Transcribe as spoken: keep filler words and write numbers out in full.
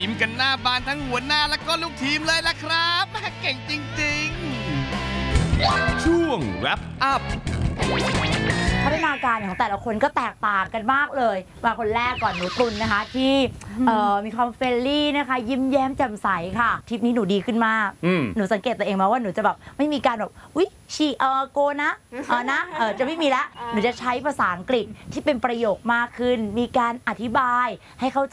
ยิ้มกันหน้าบานทั้งหัวหน้าและก็ลูกทีมเลยละครับเก่งจริงๆช่วง wrap up พัฒนาการของแต่ละคนก็แตกต่างกันมากเลยมาคนแรกก่อนหนูตุลนะคะที่มีความเฟรนลี่นะคะยิ้มแย้มแจ่มใสค่ะทริปนี้หนูดีขึ้นมากหนูสังเกตตัวเองมาว่าหนูจะแบบไม่มีการแบบวิชีเออโกนะเออนะเออจะไม่มีละหนูจะใช้ภาษาอังกฤษที่เป็นประโยคมากขึ้นมีการอธิบายให้เข้าใจ